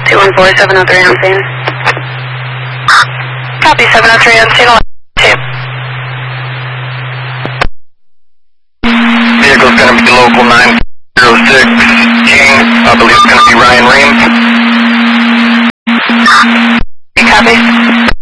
214-703 on scene. Copy 703 on scene. Vehicle's going to be local 906 King. I believe it's going to be Ryan Reams. Copy.